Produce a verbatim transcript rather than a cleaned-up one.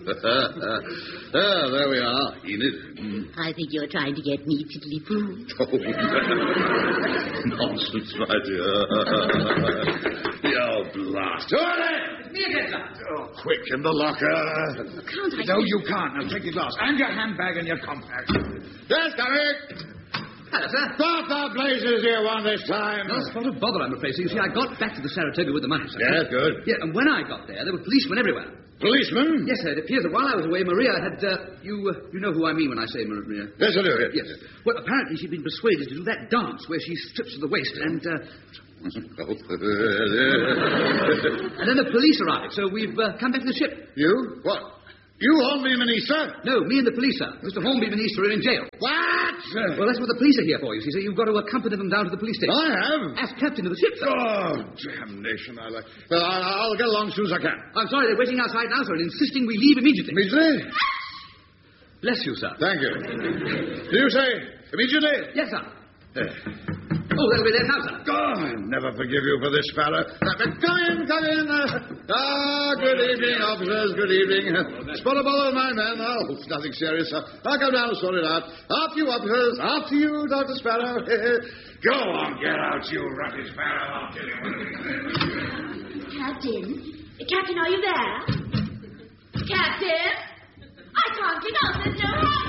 Ah, there we are, Enid. Mm. I think you're trying to get me tiddly-poo. Oh, nonsense, my dear. You blast. It's me again, sir. Oh, quick, in the locker. Can't I... No, you can't. Now, take your glass and your handbag and your compact. Yes, coming. Hello, sir. What the blazes do you want this time? No spot of bother, I'm afraid. So, you see, I got back to the Saratoga with the money, sir. Yeah, good. Yeah, and when I got there, there were policemen everywhere. Policeman? Yes, sir. It appears that while I was away, Maria had, uh, you uh, you know who I mean when I say Maria. Yes, I do. Yes. Yes. Well, apparently she'd been persuaded to do that dance where she strips to the waist and, uh... and then the police arrived, so we've uh, come back to the ship. You? What? You, Hornby and Manisa? No, me and the police, sir. Mister Hornby and Easter are in jail. What? Well, that's what the police are here for, you see, so you've got to accompany them down to the police station. I have. As captain of the ship, sir. Oh, damnation. I like... Well, I'll, I'll get along as soon as I can. I'm sorry, they're waiting outside now, sir, and insisting we leave immediately. Immediately? Bless you, sir. Thank you. Do you say immediately? Yes, sir. Yeah. Oh, they'll be there now, sir. Oh, I'll never forgive you for this, Sparrow. Come in, come in. Ah, good evening, officers, good evening. Spot a bottle of my men. Oh, it's nothing serious. I'll come down and sort it out. After you, officers. After you, Doctor Sparrow. Go on, get out, you rocket Sparrow. I'll tell you what. Captain? Captain, are you there? Captain? I can't get out. There's no help.